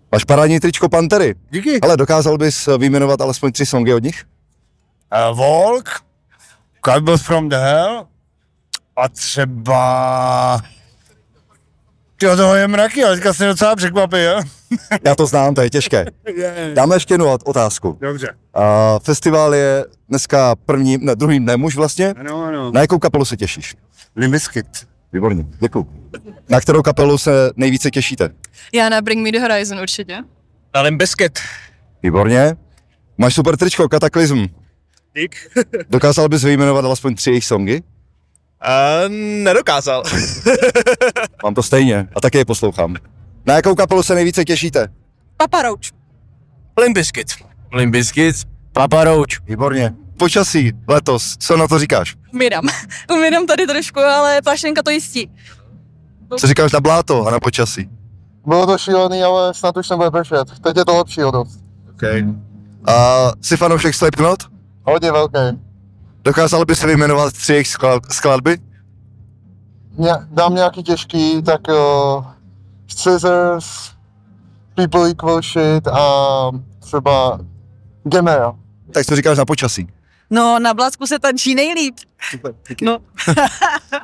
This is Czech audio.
Máš parádní tričko Pantery. Díky. Ale dokázal bys vyjmenovat alespoň 3 songy od nich? Walk, Cardboard from the Hell a třeba... Tyjo, toho je mraky, ale teďka se docela překvapil. Já to znám, to je těžké. Dáme ještě jednu otázku. Dobře. Festival je dneska druhým dnem už vlastně. Ano. Na jakou kapelu se těšíš? Limp Bizkit. Výborně, děkuju. Na kterou kapelu se nejvíce těšíte? Já na Bring Me The Horizon určitě. Na Limp Bizkit. Výborně. Máš super tričko, Cataclysm. Dík. Dokázal bys vyjmenovat alespoň 3 jejich songy? Nedokázal. Mám to stejně a taky je poslouchám. Na jakou kapelu se nejvíce těšíte? Papa Roach. Limp Bizkit. Limp Bizkit, Papa Roach. Výborně. Počasí letos, co na to říkáš? Umírám tady trošku, ale Plašenka to jistí. Co říkáš na bláto a na počasí? Bylo to šílený, ale snad už nebude pršet. Teď je to lepší o dost. Okay. A jsi fanoušek Slipknot? Hodně velký. Dokázal by se vyjmenovat 3 jejich skladby? Dám nějaký těžký, tak Scissors, People Equal Shit a třeba Gemera. Tak co říkáš na počasí? No, na blásku se tančí nejlíp. Super, díky. No.